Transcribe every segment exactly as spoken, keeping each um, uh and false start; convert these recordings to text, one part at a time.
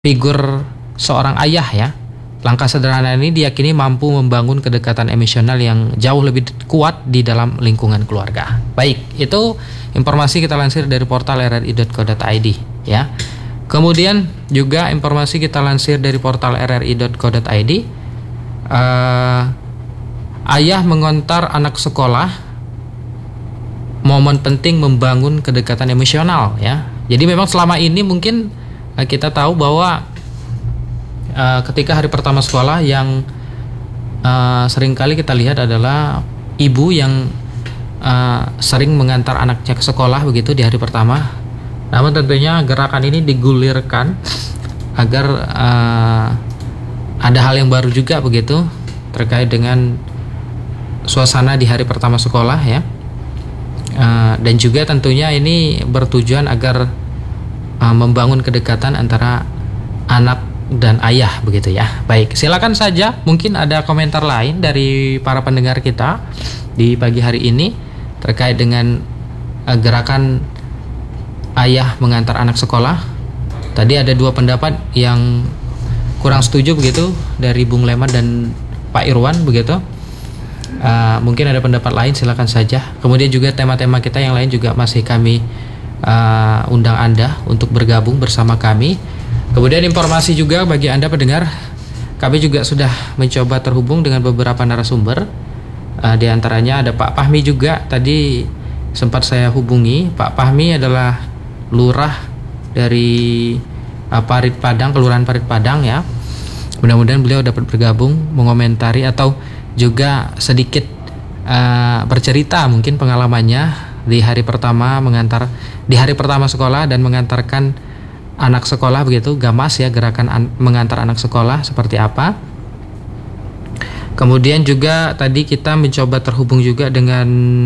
figur seorang ayah ya. Langkah sederhana ini diyakini mampu membangun kedekatan emosional yang jauh lebih kuat di dalam lingkungan keluarga. Baik, itu informasi kita lansir dari portal r r i dot co dot i d ya. Kemudian juga informasi kita lansir dari portal r r i dot co dot i d. Uh, ayah mengontar anak sekolah, momen penting membangun kedekatan emosional ya. Jadi memang selama ini mungkin uh, kita tahu bahwa Uh, ketika hari pertama sekolah yang uh, sering kali kita lihat adalah ibu yang uh, sering mengantar anaknya ke sekolah begitu di hari pertama. Namun tentunya gerakan ini digulirkan agar uh, ada hal yang baru juga begitu terkait dengan suasana di hari pertama sekolah ya. Uh, dan juga tentunya ini bertujuan agar uh, membangun kedekatan antara anak dan ayah begitu ya. Baik, silakan saja mungkin ada komentar lain dari para pendengar kita di pagi hari ini terkait dengan uh, gerakan ayah mengantar anak sekolah. Tadi ada dua pendapat yang kurang setuju begitu dari Bung Leman dan Pak Irwan begitu. Uh, mungkin ada pendapat lain, silakan saja. Kemudian juga tema-tema kita yang lain juga masih kami uh, undang Anda untuk bergabung bersama kami. Kemudian informasi juga bagi Anda pendengar, kami juga sudah mencoba terhubung dengan beberapa narasumber. Uh, di antaranya ada Pak Pahmi juga, tadi sempat saya hubungi. Pak Pahmi adalah lurah dari uh, Parit Padang, Kelurahan Parit Padang ya. Mudah-mudahan beliau dapat bergabung, mengomentari atau juga sedikit uh, bercerita mungkin pengalamannya di hari pertama mengantar di hari pertama sekolah dan mengantarkan anak sekolah begitu, gamas ya, gerakan an- mengantar anak sekolah seperti apa. Kemudian juga tadi kita mencoba terhubung juga dengan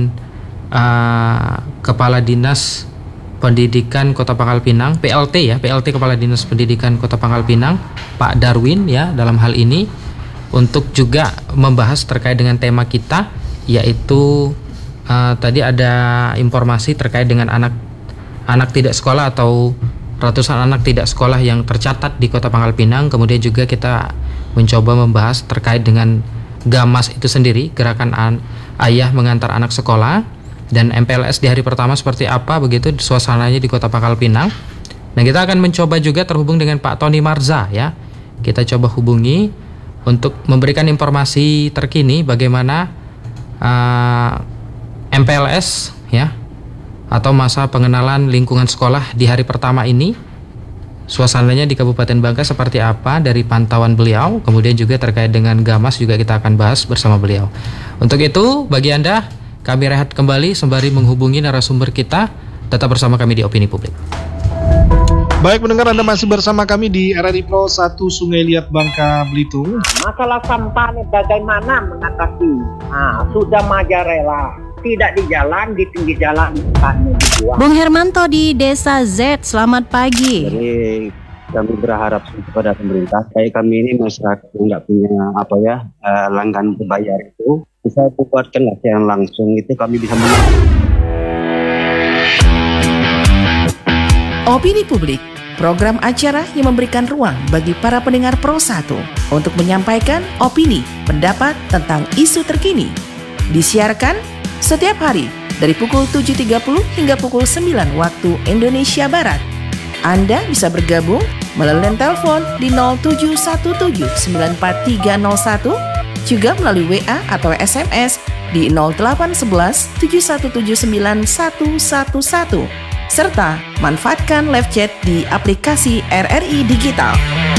uh, Kepala Dinas Pendidikan Kota Pangkal Pinang, P L T ya, P L T Kepala Dinas Pendidikan Kota Pangkal Pinang, Pak Darwin ya, dalam hal ini untuk juga membahas terkait dengan tema kita, yaitu uh, tadi ada informasi terkait dengan anak anak tidak sekolah atau ratusan anak tidak sekolah yang tercatat di Kota Pangkal Pinang. Kemudian juga kita mencoba membahas terkait dengan gamas itu sendiri, gerakan an- ayah mengantar anak sekolah, dan M P L S di hari pertama seperti apa begitu suasananya di Kota Pangkal Pinang. Nah, kita akan mencoba juga terhubung dengan Pak Tony Marza ya. Kita coba hubungi untuk memberikan informasi terkini bagaimana uh, M P L S ya, atau masa pengenalan lingkungan sekolah di hari pertama ini. Suasananya di Kabupaten Bangka seperti apa dari pantauan beliau. Kemudian juga terkait dengan gamas juga kita akan bahas bersama beliau. Untuk itu bagi Anda, kami rehat kembali sembari menghubungi narasumber kita. Tetap bersama kami di Opini Publik. Baik pendengar, Anda masih bersama kami di R R I Pro satu Sungai Liat Bangka Belitung. Masalah sampah ini bagaimana mengatasi? Nah, sudah majarela, tidak di jalan, di pinggir jalan bukannya dibuang. Bung Hermanto di Desa Z, selamat pagi. Jadi kami berharap kepada pemerintah, kayak kami ini masyarakat yang nggak punya apa ya uh, langganan berbayar itu, bisa buatkan latihan langsung, itu kami bisa menang. Opini Publik, program acara yang memberikan ruang bagi para pendengar Pro satu untuk menyampaikan opini, pendapat tentang isu terkini. Disiarkan setiap hari dari pukul tujuh tiga puluh hingga pukul sembilan waktu Indonesia Barat. Anda bisa bergabung melalui telepon di nol tujuh satu tujuh sembilan empat tiga nol satu, juga melalui W A atau S M S di nol delapan satu satu tujuh satu tujuh sembilan satu satu satu, serta manfaatkan live chat di aplikasi R R I Digital.